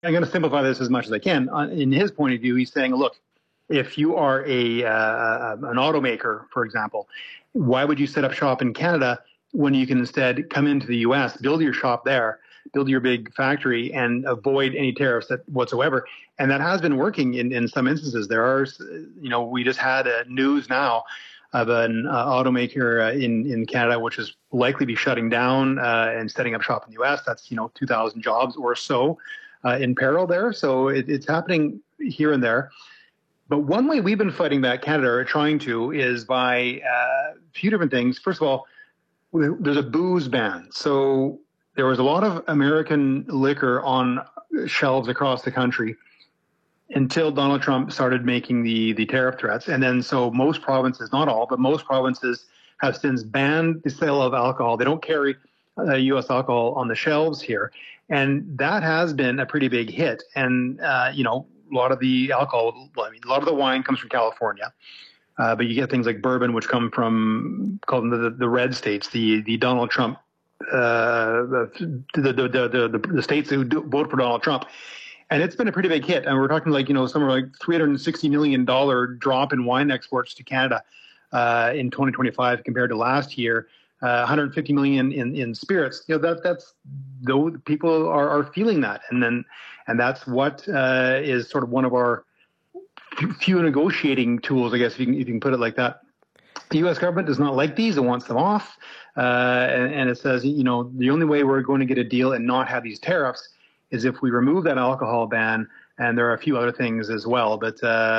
I'm going to simplify this as much as I can. In his point of view, he's saying, look, if you are an automaker, for example, why would you set up shop in Canada when you can instead come into the U.S., build your shop there, build your big factory, and avoid any tariffs whatsoever? And that has been working in some instances. There are, we just had news now of an automaker in Canada, which is likely be shutting down and setting up shop in the U.S. That's 2,000 jobs or so in peril there. So it's happening here and there. But one way we've been fighting back Canada, or trying to, is by a few different things. First of all, there's a booze ban. So there was a lot of American liquor on shelves across the country until Donald Trump started making the tariff threats. And then so most provinces, not all, but most provinces have since banned the sale of alcohol. They don't carry U.S. alcohol on the shelves here. And that has been a pretty big hit. And, a lot of the alcohol, a lot of the wine comes from California. But you get things like bourbon, which come from, call them the red states, the Donald Trump, the states who vote for Donald Trump. And it's been a pretty big hit. And we're talking somewhere like $360 million drop in wine exports to Canada in 2025 compared to last year. 150 million in spirits. That's though people are feeling that, and that's what is sort of one of our few negotiating tools, I guess, if you can put it like that. The U.S. government does not like these; it wants them off, and it says, the only way we're going to get a deal and not have these tariffs is if we remove that alcohol ban, and there are a few other things as well. But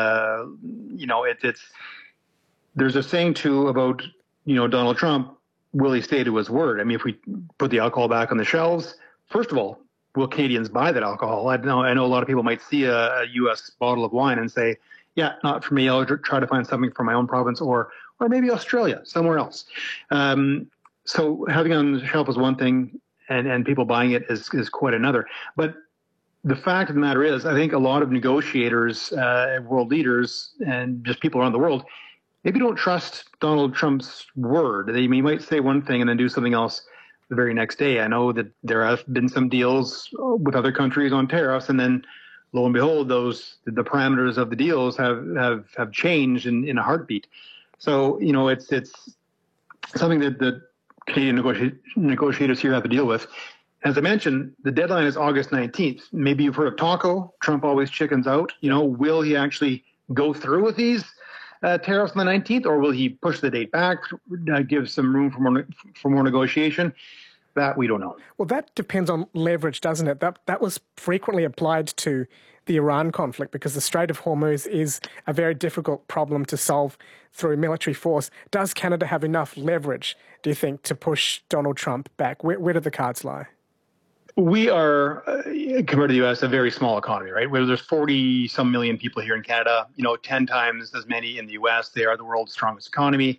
it's there's a saying too about Donald Trump. Will he stay to his word? I mean, if we put the alcohol back on the shelves, first of all, will Canadians buy that alcohol? I know a lot of people might see a U.S. bottle of wine and say, yeah, not for me. I'll try to find something from my own province or maybe Australia, somewhere else. So having it on the shelf is one thing, and people buying it is quite another. But the fact of the matter is, I think a lot of negotiators, world leaders, and just people around the world maybe don't trust Donald Trump's word. They might say one thing and then do something else the very next day. I know that there have been some deals with other countries on tariffs, and then lo and behold, the parameters of the deals have changed in a heartbeat. So it's something that the Canadian negotiators here have to deal with. As I mentioned, the deadline is August 19th. Maybe you've heard of Taco. Trump always chickens out. Will he actually go through with these tariffs on the 19th, or will he push the date back, give some room for more negotiation? That we don't know. Well, that depends on leverage, doesn't it? That was frequently applied to the Iran conflict because the Strait of Hormuz is a very difficult problem to solve through military force. Does Canada have enough leverage, do you think, to push Donald Trump back? Where do the cards lie? We are, compared to the U.S., a very small economy, right? Where there's 40-some million people here in Canada, 10 times as many in the U.S. They are the world's strongest economy.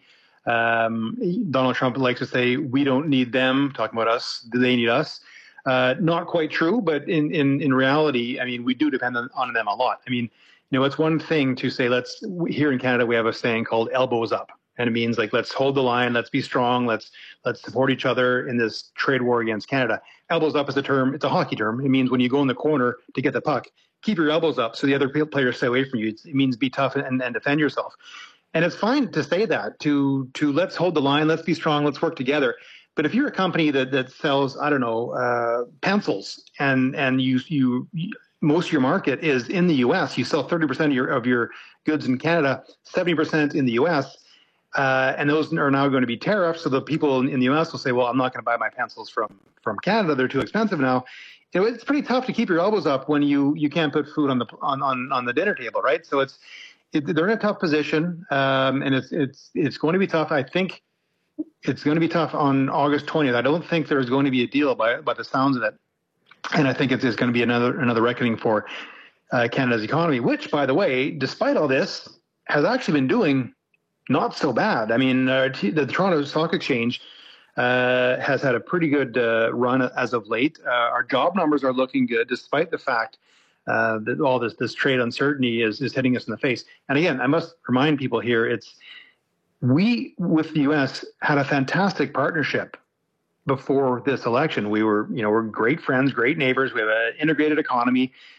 Donald Trump likes to say, we don't need them, talking about us. Do they need us? Not quite true, but in reality, I mean, we do depend on them a lot. I mean, it's one thing to say, here in Canada, we have a saying called elbows up. And it means let's hold the line, let's be strong, let's support each other in this trade war against Canada. Elbows up is a term, it's a hockey term. It means when you go in the corner to get the puck, keep your elbows up so the other players stay away from you. It means be tough and defend yourself. And it's fine to say that, to let's hold the line, let's be strong, let's work together. But if you're a company that sells, I don't know, pencils, and you most of your market is in the U.S., you sell 30% of your goods in Canada, 70% in the U.S., and those are now going to be tariffs. So the people in the U.S. will say, well, I'm not going to buy my pencils from Canada. They're too expensive now. It's pretty tough to keep your elbows up when you can't put food on the dinner table, right? So they're in a tough position, and it's going to be tough. I think it's going to be tough on August 20th. I don't think there's going to be a deal by the sounds of it. And I think it's going to be another reckoning for Canada's economy, which, by the way, despite all this, has actually been doing not so bad. I mean, the Toronto Stock Exchange has had a pretty good run as of late. Our job numbers are looking good, despite the fact that all this trade uncertainty is hitting us in the face. And again, I must remind people here, we with the U.S. had a fantastic partnership before this election. We're great friends, great neighbors. We have an integrated economy.